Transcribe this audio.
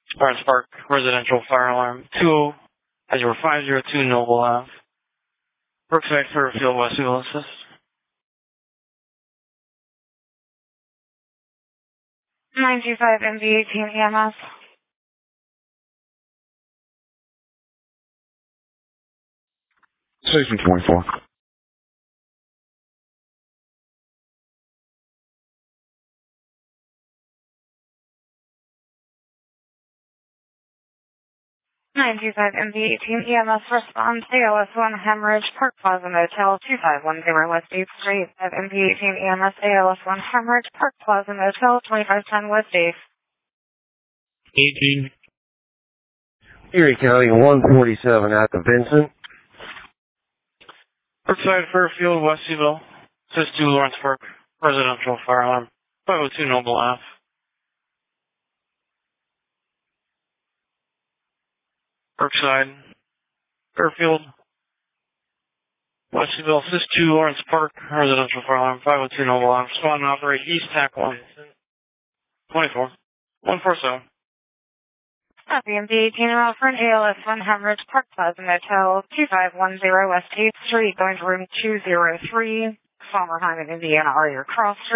Lawrence Park Residential Fire Alarm 2, as you were 502 Noble Ave. Brookside Fairfield West Civil Assist. 925 MV18 EMS. Station 24. MV18 EMS response ALS1 Hemorrhage Park Plaza Motel 2510 West 8th Street. At MV18 EMS ALS1 Hemorrhage Park Plaza Motel 2510 West 8th. 18. Erie County 147 at the Vincent. Brookside Fairfield West Civil Assist 2 Lawrence Park Residential Fire Alarm 502 Noble Ave. Brookside Fairfield West Civil Assist 2 Lawrence Park Residential Fire Alarm 502 Noble Ave. Respond and operate East Tack 1. 24. 147. Copy MV18 offering ALS1 Hemorrhage Park Plaza Motel 2510 West 8th Street. Going to room 203. Farmerheim in Indiana. Are your cross